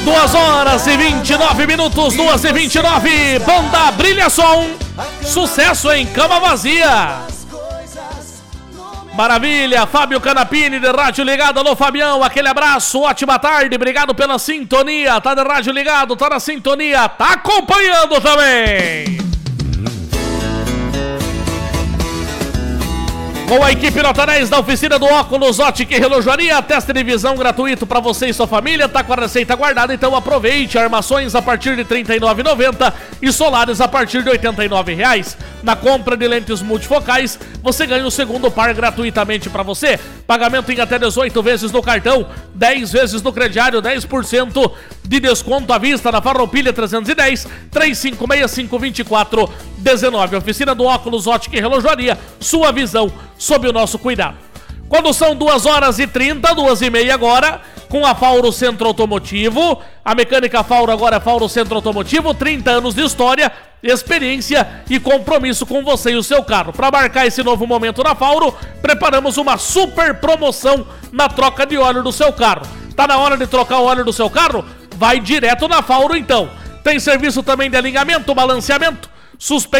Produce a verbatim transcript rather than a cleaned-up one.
duas horas e vinte e nove minutos, duas e vinte e nove. Banda Brilha Som. Sucesso em Cama Vazia. Maravilha, Fábio Canapini de rádio ligado. Alô, Fabião, aquele abraço, ótima tarde, obrigado pela sintonia. Tá de rádio ligado, tá na sintonia, tá acompanhando também. Com a equipe Nota dez da oficina do Óculos Ótica e Relojoaria, teste de visão gratuito para você e sua família, tá com a receita guardada, então aproveite. Armações a partir de trinta e nove reais e noventa centavos e solares a partir de oitenta e nove reais. Na compra de lentes multifocais, você ganha o segundo par gratuitamente para você. Pagamento em até dezoito vezes no cartão, dez vezes no crediário, dez por cento de desconto à vista na Farroupilha trezentos e dez, três cinco seis cinco, dois quatro um nove. Oficina do Óculos Ótica e Relojoaria, sua visão sob o nosso cuidado. Quando são duas horas e trinta, duas e meia agora, com a Fauro Centro Automotivo. A mecânica Fauro agora é Fauro Centro Automotivo, trinta anos de história, experiência e compromisso com você e o seu carro. Para marcar esse novo momento na Fauro, preparamos uma super promoção na troca de óleo do seu carro. Tá na hora de trocar o óleo do seu carro? Vai direto na Fauro então. Tem serviço também de alinhamento, balanceamento, suspensão